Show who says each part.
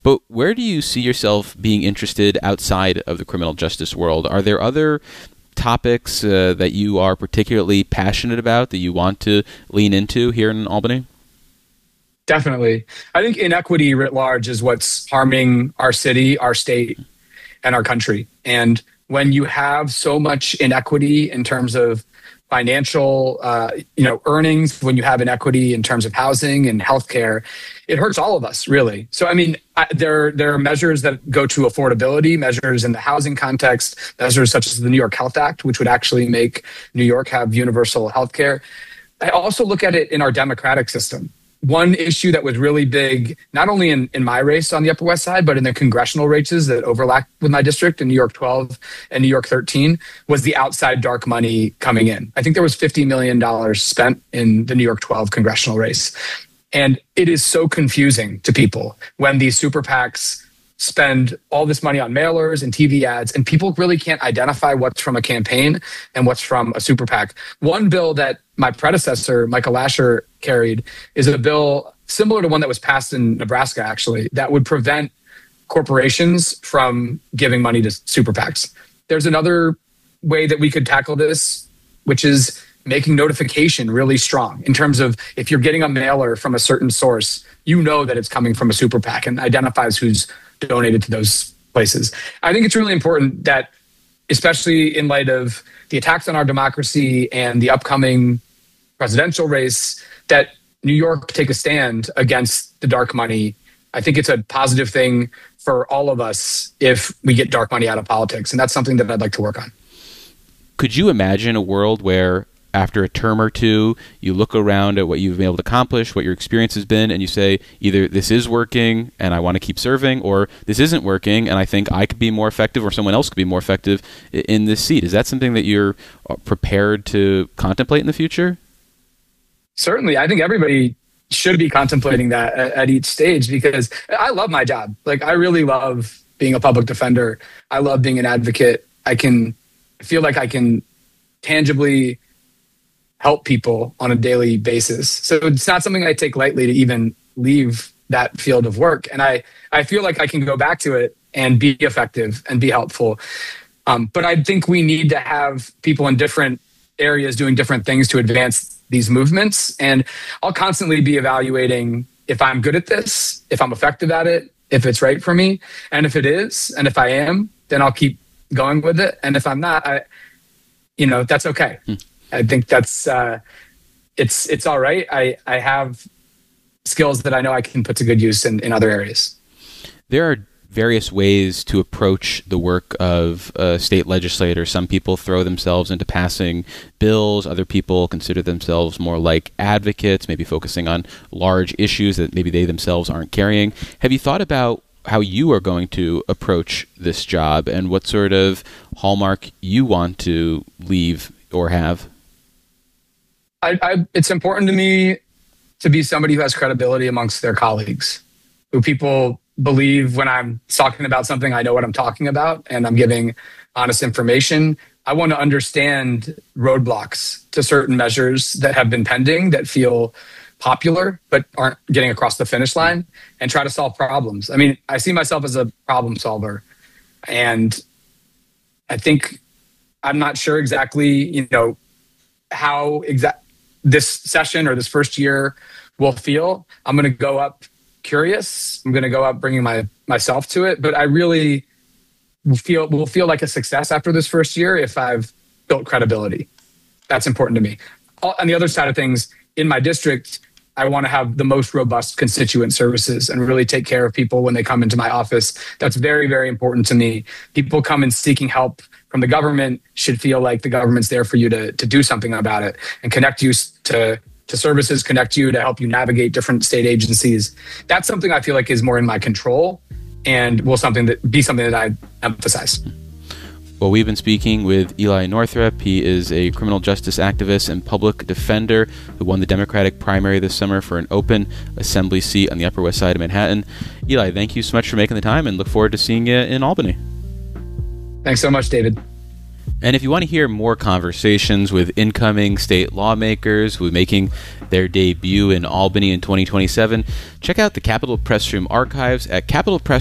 Speaker 1: But where do you see yourself being interested outside of the criminal justice world? Are there other topics that you are particularly passionate about that you want to lean into here in Albany?
Speaker 2: Definitely. I think inequity writ large is what's harming our city, our state, and our country. And when you have so much inequity in terms of financial, earnings, when you have inequity in terms of housing and healthcare, it hurts all of us, really. So, I mean, there are measures that go to affordability, measures in the housing context, measures such as the New York Health Act, which would actually make New York have universal healthcare. I also look at it in our democratic system. One issue that was really big, not only in my race on the Upper West Side, but in the congressional races that overlap with my district in New York 12 and New York 13, was the outside dark money coming in. I think there was $50 million spent in the New York 12 congressional race. And it is so confusing to people when these super PACs spend all this money on mailers and TV ads, and people really can't identify what's from a campaign and what's from a super PAC. One bill that my predecessor, Michael Lasher, carried is a bill similar to one that was passed in Nebraska, actually, that would prevent corporations from giving money to super PACs. There's another way that we could tackle this, which is making notification really strong in terms of if you're getting a mailer from a certain source, you know that it's coming from a super PAC and identifies who's donated to those places. I think it's really important that, especially in light of the attacks on our democracy and the upcoming presidential race, that New York take a stand against the dark money. I think it's a positive thing for all of us if we get dark money out of politics. And that's something that I'd like to work on.
Speaker 1: Could you imagine a world where after a term or two, you look around at what you've been able to accomplish, what your experience has been, and you say, either this is working and I want to keep serving, or this isn't working and I think I could be more effective or someone else could be more effective in this seat? Is that something that you're prepared to contemplate in the future?
Speaker 2: Certainly. I think everybody should be contemplating that at each stage, because I love my job. Like, I really love being a public defender. I love being an advocate. I feel like I can tangibly help people on a daily basis. So it's not something I take lightly to even leave that field of work. And I feel like I can go back to it and be effective and be helpful. But I think we need to have people in different areas doing different things to advance these movements. And I'll constantly be evaluating if I'm good at this, if I'm effective at it, if it's right for me. And if it is, and if I am, then I'll keep going with it. And if I'm not, that's okay. I think that's it's all right. I have skills that I know I can put to good use in other areas.
Speaker 1: There are various ways to approach the work of a state legislator. Some people throw themselves into passing bills. Other people consider themselves more like advocates, maybe focusing on large issues that maybe they themselves aren't carrying. Have you thought about how you are going to approach this job and what sort of hallmark you want to leave or have?
Speaker 2: It's important to me to be somebody who has credibility amongst their colleagues, who people believe when I'm talking about something, I know what I'm talking about and I'm giving honest information. I want to understand roadblocks to certain measures that have been pending that feel popular but aren't getting across the finish line, and try to solve problems. I mean, I see myself as a problem solver, and I think I'm not sure exactly, how this session or this first year will feel. I'm going to go up curious. I'm going to go up bringing myself to it, but I really will feel like a success after this first year if I've built credibility. That's important to me. On the other side of things, in my district, I want to have the most robust constituent services and really take care of people when they come into my office. That's very, very important to me. People come in seeking help from the government should feel like the government's there for you to do something about it and connect you to services, connect you to help you navigate different state agencies. That's something I feel like is more in my control and will be something that I emphasize.
Speaker 1: Well, we've been speaking with Eli Northrup. He is a criminal justice activist and public defender who won the Democratic primary this summer for an open assembly seat on the Upper West Side of Manhattan. Eli, thank you so much for making the time and look forward to seeing you in Albany.
Speaker 2: Thanks so much, David.
Speaker 1: And if you want to hear more conversations with incoming state lawmakers who are making their debut in Albany in 2027, check out the Capitol Press Room archives at capitalpress